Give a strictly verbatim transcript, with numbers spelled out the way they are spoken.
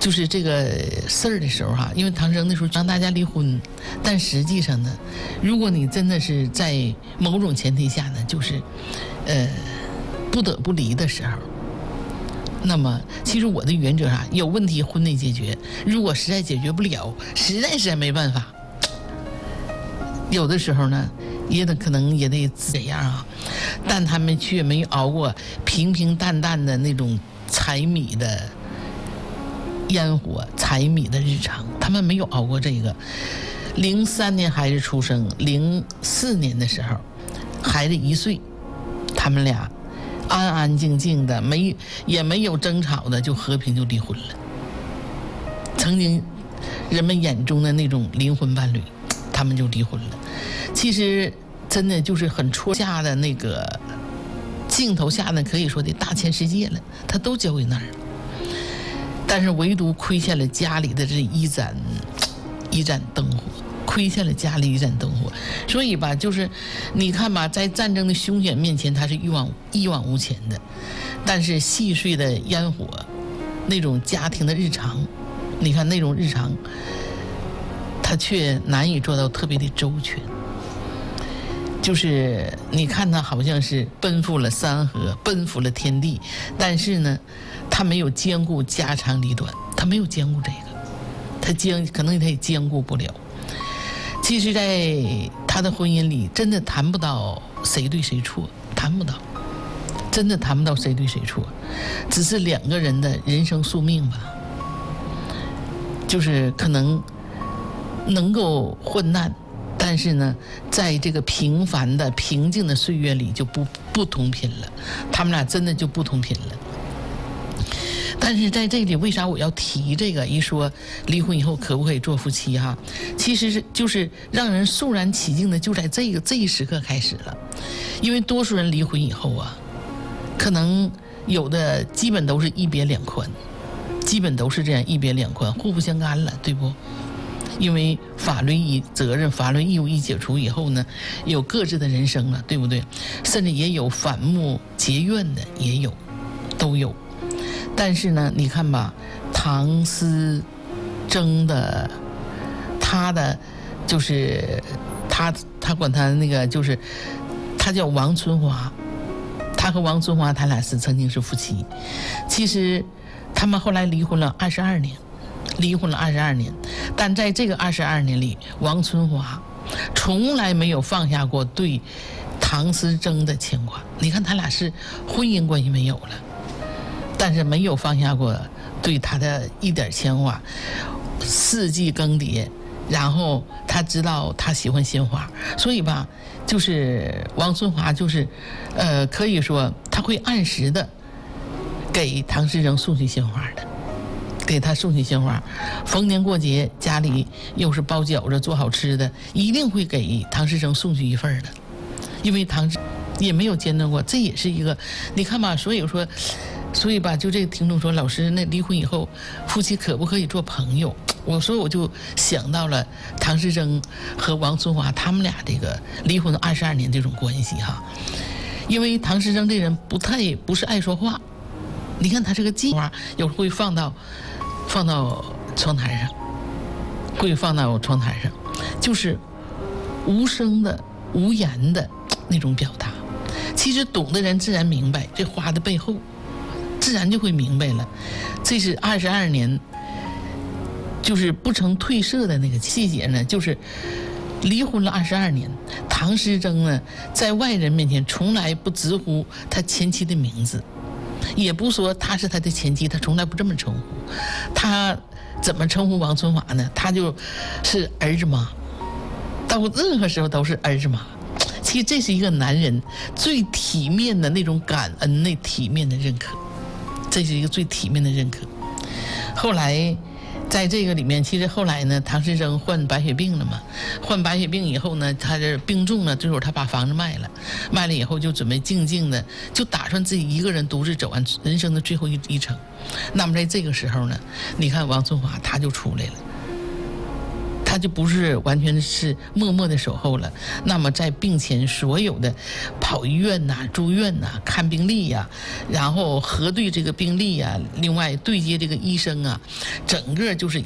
就是这个事儿的时候哈，因为唐生那时候让大家离婚，但实际上呢，如果你真的是在某种前提下呢，就是呃不得不离的时候，那么其实我的原则啊，有问题婚内解决，如果实在解决不了，实在是没办法，有的时候呢也得可能也得这样啊，但他们却没熬过平平淡淡的那种柴米的烟火，柴米的日常，他们没有熬过这个。零三年孩子出生，零四年的时候孩子一岁，他们俩安安静静的，没也没有争吵的，就和平就离婚了。曾经人们眼中的那种灵魂伴侣，他们就离婚了。其实真的就是很戳下的那个镜头下呢，可以说的大千世界了，他都交给那儿了。但是唯独亏欠了家里的这一盏一盏灯火，亏欠了家里一盏灯火。所以吧，就是你看吧，在战争的凶险面前，他是一往一往无前的，但是细碎的烟火，那种家庭的日常，你看那种日常，他却难以做到特别的周全。就是你看他好像是奔赴了山河，奔赴了天地，但是呢他没有兼顾家长里短，他没有兼顾这个，他兼可能他也兼顾不了。其实在他的婚姻里真的谈不到谁对谁错，谈不到，真的谈不到谁对谁错，只是两个人的人生宿命吧，就是可能能够患难，但是呢在这个平凡的平静的岁月里就不不同频了，他们俩真的就不同频了。但是在这里为啥我要提这个，一说离婚以后可不可以做夫妻哈，其实是就是让人肃然起敬的就在这个这一时刻开始了。因为多数人离婚以后啊，可能有的基本都是一别两宽，基本都是这样一别两宽，互不相干了，对不？因为法律义责任法律义务一解除以后呢，有各自的人生了，对不对？甚至也有反目结怨的，也有都有。但是呢你看吧，唐思征的他的就是他他管他那个就是他叫王春华，他和王春华他俩是曾经是夫妻，其实他们后来离婚了二十二年，离婚了二十二年，但在这个二十二年里，王春华从来没有放下过对唐思征的牵挂。你看他俩是婚姻关系没有了，但是没有放下过对他的一点牵挂。四季更迭，然后他知道他喜欢鲜花，所以吧，就是王春华就是，呃，可以说他会按时的给唐思征送去鲜花的，给他送去鲜花。逢年过节家里又是包饺子做好吃的，一定会给唐思征送去一份的，因为唐也没有间断过，这也是一个你看吧，所以说。所以吧，就这个听众说，老师，那离婚以后夫妻可不可以做朋友？我说我就想到了唐思征和王春华他们俩这个离婚二十二年这种关系哈。因为唐思征这人不太不是爱说话，你看他这个计划有时会放到放到窗台上，会放到窗台上，就是无声的无言的那种表达。其实懂的人自然明白这话的背后，自然就会明白了，这是二十二年就是不曾褪色的那个细节呢。就是离婚了二十二年，唐思征呢在外人面前从来不直呼他前妻的名字，也不说他是他的前妻，他从来不这么称呼。他怎么称呼王春华呢？他就是儿子妈，到任何时候都是儿子妈。其实这是一个男人最体面的那种感恩，那体面的认可，这是一个最体面的认可。后来在这个里面，其实后来呢，唐思征患白血病了嘛，患白血病以后呢，他这病重了，这会儿他把房子卖了，卖了以后就准备静静的，就打算自己一个人独自走完人生的最后一一程。那么在这个时候呢，你看王春华他就出来了， 他就不是完全是默默的守候了。那么在病前所有的跑医院呐、啊、住院呐、啊、看病历呀、啊，然后核对这个病历呀、啊，另外对接这个医生啊，整个就是